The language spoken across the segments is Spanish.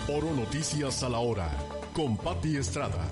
Oro Noticias a la hora, con Pati Estrada.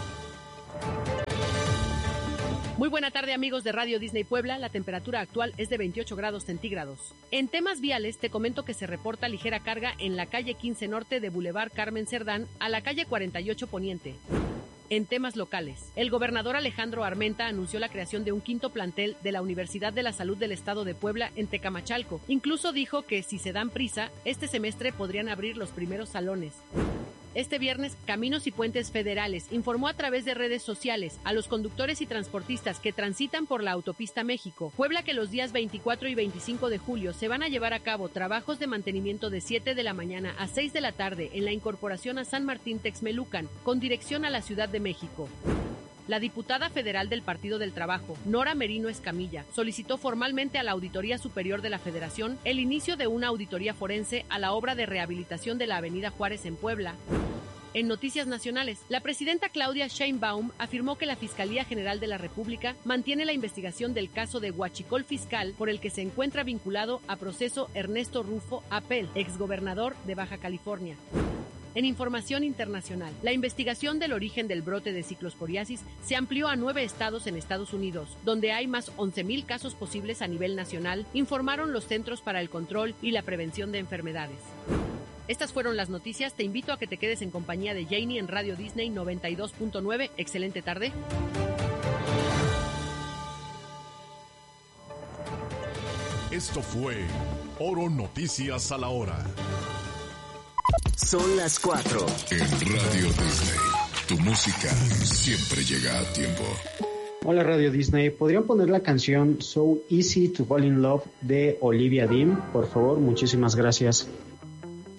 Muy buena tarde, amigos de Radio Disney Puebla. La temperatura actual es de 28 grados centígrados. En temas viales, te comento que se reporta ligera carga en la calle 15 Norte de Boulevard Carmen Cerdán a la calle 48 Poniente. En temas locales, el gobernador Alejandro Armenta anunció la creación de un quinto plantel de la Universidad de la Salud del Estado de Puebla en Tecamachalco. Incluso dijo que si se dan prisa, este semestre podrían abrir los primeros salones. Este viernes, Caminos y Puentes Federales informó a través de redes sociales a los conductores y transportistas que transitan por la autopista México-Puebla que los días 24 y 25 de julio se van a llevar a cabo trabajos de mantenimiento de 7 de la mañana a 6 de la tarde en la incorporación a San Martín Texmelucan, con dirección a la Ciudad de México. La diputada federal del Partido del Trabajo, Nora Merino Escamilla, solicitó formalmente a la Auditoría Superior de la Federación el inicio de una auditoría forense a la obra de rehabilitación de la Avenida Juárez en Puebla. En noticias nacionales, la presidenta Claudia Sheinbaum afirmó que la Fiscalía General de la República mantiene la investigación del caso de huachicol fiscal por el que se encuentra vinculado a proceso Ernesto Rufo Apel, exgobernador de Baja California. En información internacional, la investigación del origen del brote de ciclosporiasis se amplió a 9 estados en Estados Unidos, donde hay más 11,000 casos posibles a nivel nacional, informaron los Centros para el Control y la Prevención de Enfermedades. Estas fueron las noticias. Te invito a que te quedes en compañía de Janie en Radio Disney 92.9. Excelente tarde. Esto fue Oro Noticias a la hora. Son las 4. En Radio Disney, tu música siempre llega a tiempo. Hola Radio Disney, ¿podrían poner la canción So Easy to Fall in Love de Olivia Dean? Por favor, muchísimas gracias.